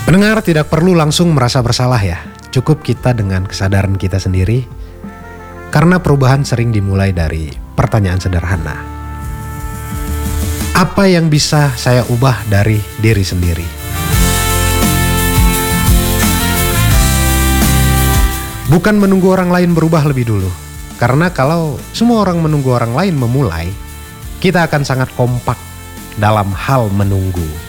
Pendengar tidak perlu langsung merasa bersalah ya. Cukup kita dengan kesadaran kita sendiri. Karena perubahan sering dimulai dari pertanyaan sederhana. Apa yang bisa saya ubah dari diri sendiri? Bukan menunggu orang lain berubah lebih dulu. Karena kalau semua orang menunggu orang lain memulai, kita akan sangat kompak dalam hal menunggu.